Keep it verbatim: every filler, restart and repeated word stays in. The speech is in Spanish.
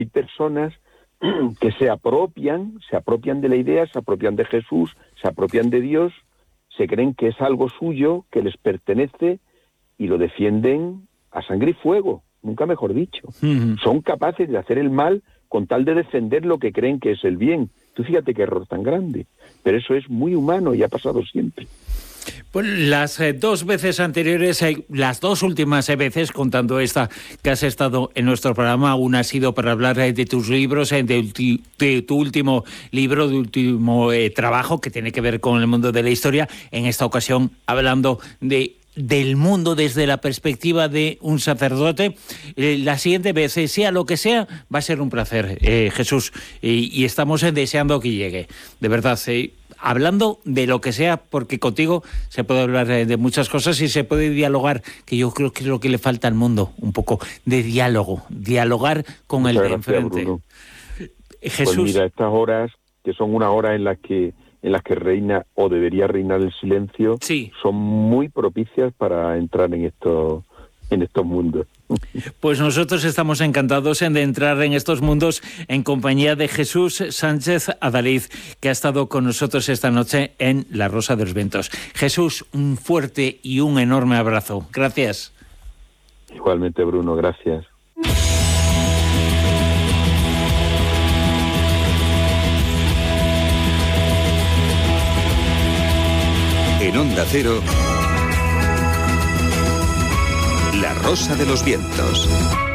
hay personas que se apropian, se apropian de la idea, se apropian de Jesús, se apropian de Dios, se creen que es algo suyo, que les pertenece, y lo defienden a sangre y fuego, nunca mejor dicho. Uh-huh. Son capaces de hacer el mal con tal de defender lo que creen que es el bien. Tú fíjate qué error tan grande, pero eso es muy humano y ha pasado siempre. Pues las eh, dos veces anteriores, eh, las dos últimas eh, veces, contando esta que has estado en nuestro programa, una ha sido para hablar eh, de tus libros, eh, de, ulti, de tu último libro, de último eh, trabajo que tiene que ver con el mundo de la historia. En esta ocasión, hablando de del mundo desde la perspectiva de un sacerdote. Eh, la siguiente vez, eh, sea lo que sea, va a ser un placer, eh, Jesús, y, y estamos eh, deseando que llegue, de verdad, eh, hablando de lo que sea, porque contigo se puede hablar eh, de muchas cosas y se puede dialogar, que yo creo que es lo que le falta al mundo, un poco de diálogo, dialogar con Muchas el de gracias, enfrente. Bruno. Jesús. Pues mira, estas horas, que son unas horas en las que en las que reina o debería reinar el silencio, sí, son muy propicias para entrar en estos en estos mundos. Pues nosotros estamos encantados en de entrar en estos mundos en compañía de Jesús Sánchez Adalid, que ha estado con nosotros esta noche en La Rosa de los Vientos. Jesús, un fuerte y un enorme abrazo. Gracias. Igualmente, Bruno, gracias. En Onda Cero, La Rosa de los Vientos.